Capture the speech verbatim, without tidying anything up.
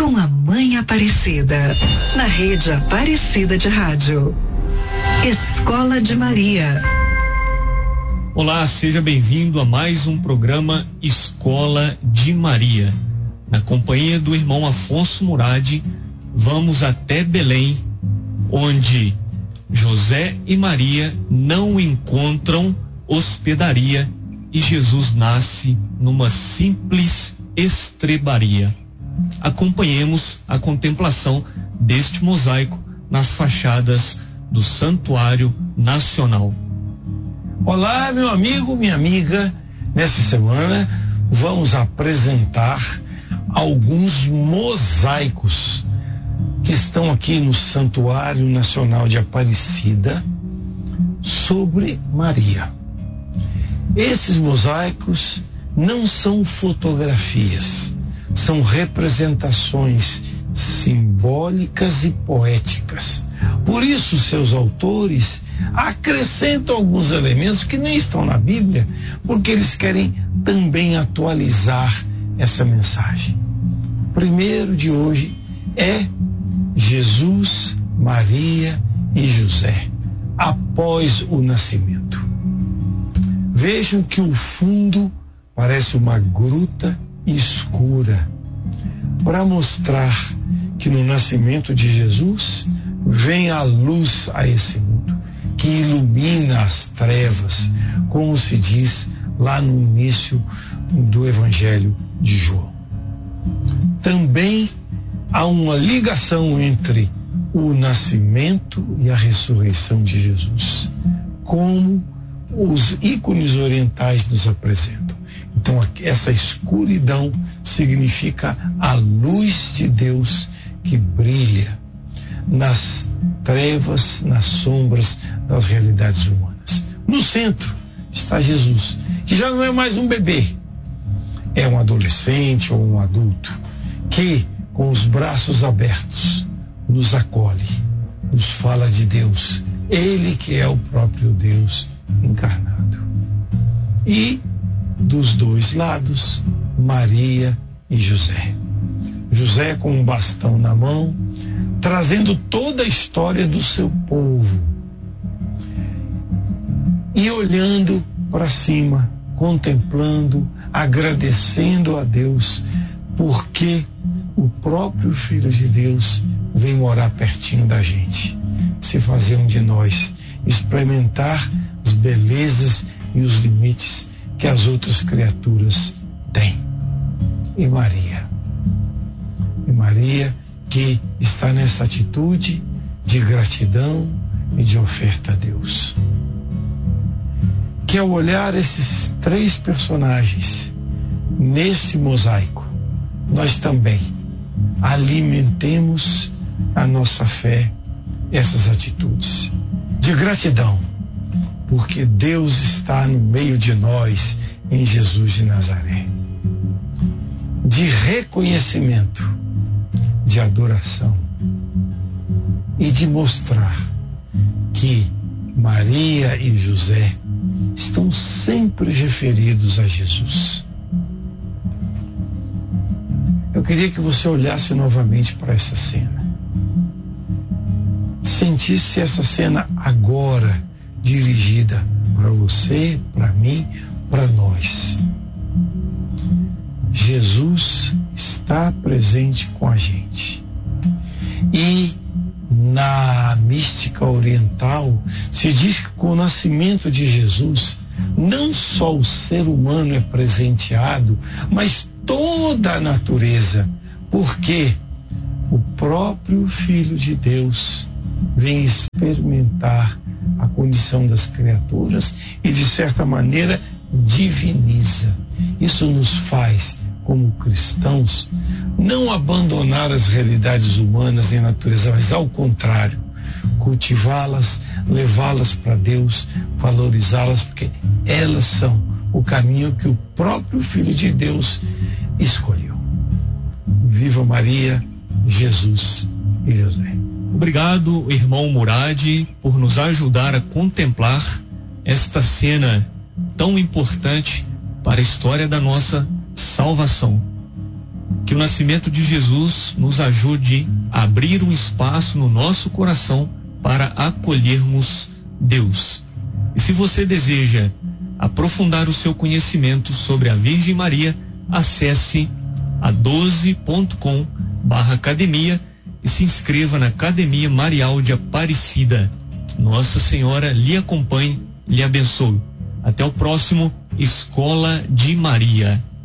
com a Mãe Aparecida, na Rede Aparecida de Rádio. Escola de Maria. Olá, seja bem-vindo a mais um programa Escola de Maria. Na companhia do irmão Afonso Murad, vamos até Belém, onde José e Maria não encontram hospedaria e Jesus nasce numa simples estrebaria. Acompanhemos a contemplação deste mosaico nas fachadas do Santuário Nacional. Olá, meu amigo, minha amiga. Nesta semana vamos apresentar alguns mosaicos que estão aqui no Santuário Nacional de Aparecida sobre Maria. Esses mosaicos não são fotografias, são representações simbólicas e poéticas. Por isso, seus autores acrescentam alguns elementos que nem estão na Bíblia, porque eles querem também atualizar essa mensagem. O primeiro de hoje é Jesus, Maria e José, após o nascimento. Vejam que o fundo parece uma gruta escura, para mostrar que no nascimento de Jesus vem a luz a esse mundo, que ilumina as trevas, como se diz lá no início do Evangelho de João. Também há uma ligação entre o nascimento e a ressurreição de Jesus, como os ícones orientais nos apresentam. Então, essa escuridão significa a luz de Deus que brilha nas trevas, nas sombras das realidades humanas. No centro está Jesus, que já não é mais um bebê, é um adolescente ou um adulto, que com os braços abertos nos acolhe, nos fala de Deus, Ele que é o próprio Deus encarnado. E dos dois lados, Maria e José. José com um bastão na mão, trazendo toda a história do seu povo. E olhando para cima, contemplando, agradecendo a Deus, porque o próprio Filho de Deus vem morar pertinho da gente, se fazer um de nós, experimentar as belezas e os limites que as outras criaturas têm. E Maria. E Maria que está nessa atitude de gratidão e de oferta a Deus. Que ao olhar esses três personagens nesse mosaico, nós também alimentemos a nossa fé, essas atitudes de gratidão, porque Deus está no meio de nós em Jesus de Nazaré. De reconhecimento, de adoração e de mostrar que Maria e José estão sempre referidos a Jesus. Eu queria que você olhasse novamente para essa cena. Sentisse essa cena agora dirigida para você, para mim, para nós. Jesus está presente com a gente. E na mística oriental se diz que com o nascimento de Jesus, não só o ser humano é presenteado, mas toda a natureza, porque o próprio Filho de Deus vem experimentar a condição das criaturas e, de certa maneira, diviniza. Isso nos faz, como cristãos, não abandonar as realidades humanas e natureza, mas, ao contrário, cultivá-las, levá-las para Deus, valorizá-las, porque elas são o caminho que o próprio Filho de Deus escolheu. Viva Maria, Jesus e José. Obrigado, irmão Murad, por nos ajudar a contemplar esta cena tão importante para a história da nossa salvação. Que o nascimento de Jesus nos ajude a abrir um espaço no nosso coração para acolhermos Deus. E se você deseja aprofundar o seu conhecimento sobre a Virgem Maria, acesse a doze ponto com barra academia e se inscreva na Academia Marial de Aparecida. Que Nossa Senhora lhe acompanhe e lhe abençoe. Até o próximo Escola de Maria.